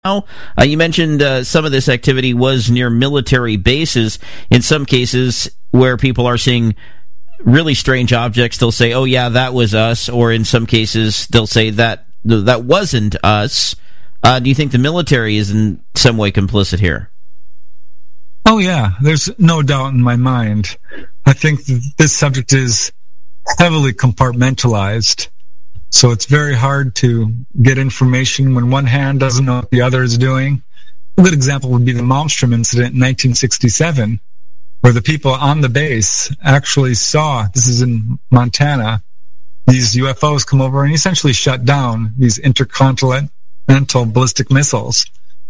You mentioned some of this activity was near military bases. In some cases where people are seeing really strange objects, they'll say, oh yeah, that was us, or in some cases they'll say that wasn't us. Do you think the military is in some way complicit here? Oh yeah, there's no doubt in my mind. I think this subject is heavily compartmentalized, so it's very hard to get information when one hand doesn't know what the other is doing. A good example would be the Malmstrom incident in 1967, where the people on the base actually saw, this is in Montana, these UFOs come over and essentially shut down these intercontinental ballistic missiles.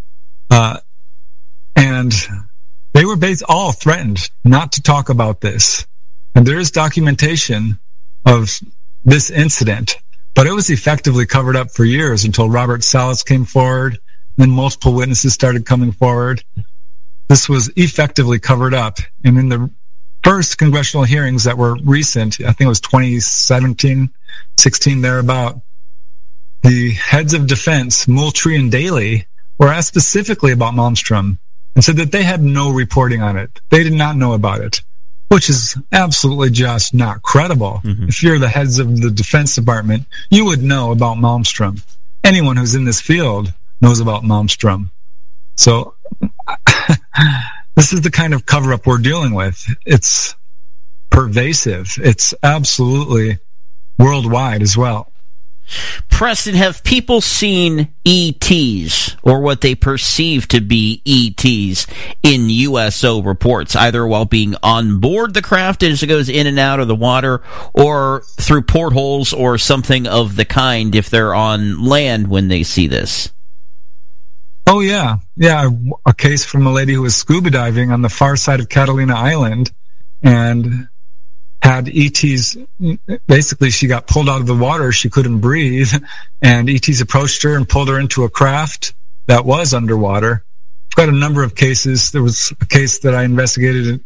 And they were all threatened not to talk about this. And there is documentation of this incident, but it was effectively covered up for years until Robert Salas came forward, then multiple witnesses started coming forward. This was effectively covered up. And in the first congressional hearings that were recent, I think it was 2017, 16, thereabout, the heads of defense, Moultrie and Daley, were asked specifically about Malmstrom and said that they had no reporting on it. They did not know about it, which is absolutely just not credible. Mm-hmm. If you're the heads of the Defense Department, you would know about Malmstrom. Anyone who's in this field knows about Malmstrom. So this is the kind of cover-up we're dealing with. It's pervasive. It's absolutely worldwide as well. Preston, have people seen ETs, or what they perceive to be ETs, in USO reports, either while being on board the craft as it goes in and out of the water, or through portholes or something of the kind if they're on land when they see this? Oh, yeah. Yeah, a case from a lady who was scuba diving on the far side of Catalina Island and had ETs. Basically, she got pulled out of the water. She couldn't breathe, and ETs approached her and pulled her into a craft that was underwater. I've got a number of cases. There was a case that I investigated in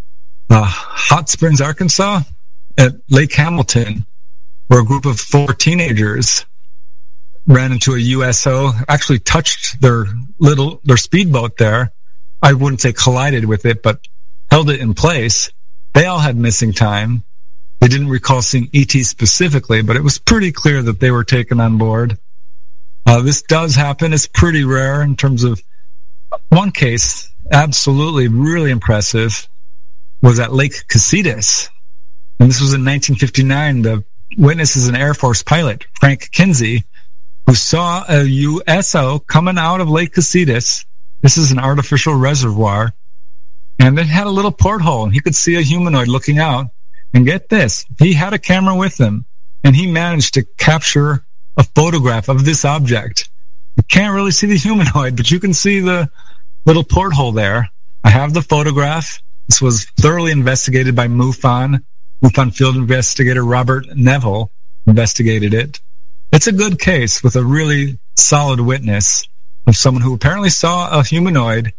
Hot Springs, Arkansas, at Lake Hamilton, where a group of 4 teenagers ran into a USO, actually touched their speedboat there. I wouldn't say collided with it, but held it in place. They all had missing time. They didn't recall seeing ET specifically, but it was pretty clear that they were taken on board. This does happen. It's pretty rare in terms of one case, absolutely really impressive, was at Lake Casitas. And this was in 1959. The witness is an Air Force pilot, Frank Kinsey, who saw a USO coming out of Lake Casitas. This is an artificial reservoir. And it had a little porthole, and he could see a humanoid looking out. And get this, he had a camera with him, and he managed to capture a photograph of this object. You can't really see the humanoid, but you can see the little porthole there. I have the photograph. This was thoroughly investigated by MUFON. MUFON field investigator Robert Neville investigated it. It's a good case with a really solid witness of someone who apparently saw a humanoid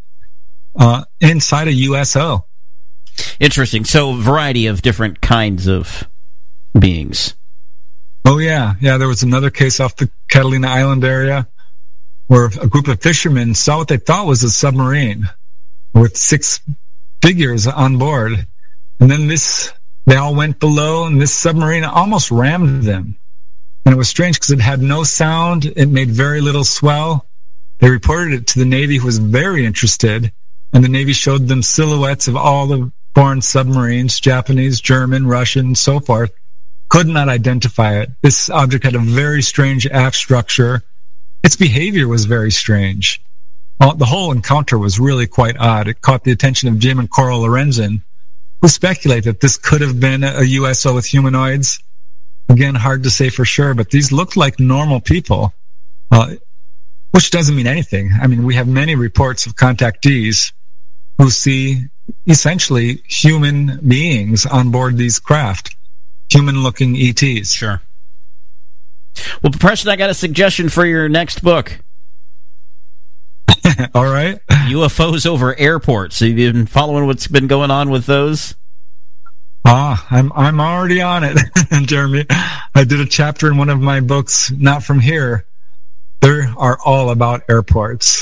inside a USO. Interesting. So, variety of different kinds of beings. Oh, yeah. Yeah, there was another case off the Catalina Island area where a group of fishermen saw what they thought was a submarine with 6 figures on board. And then they all went below, and this submarine almost rammed them. And it was strange because it had no sound. It made very little swell. They reported it to the Navy, who was very interested. And the Navy showed them silhouettes of all the foreign submarines, Japanese, German, Russian, so forth. Could not identify it. This object had a very strange aft structure. Its behavior was very strange. Well, the whole encounter was really quite odd. It caught the attention of Jim and Coral Lorenzen, who speculate that this could have been a USO with humanoids. Again, hard to say for sure, but these looked like normal people, which doesn't mean anything. I mean, we have many reports of contactees who see essentially human beings on board these craft, human-looking ETs. Sure. Well, Preston, I got a suggestion for your next book. All right. UFOs over airports. Have you been following what's been going on with those? I'm already on it, Jeremy. I did a chapter in one of my books, Not From Here. There are all about airports.